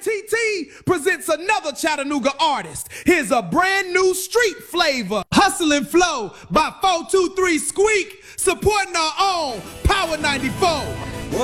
KTT presents another Chattanooga artist. Here's a brand new street flavor. Hustlin' Flow by 423 Squeak, supporting our own Power 94.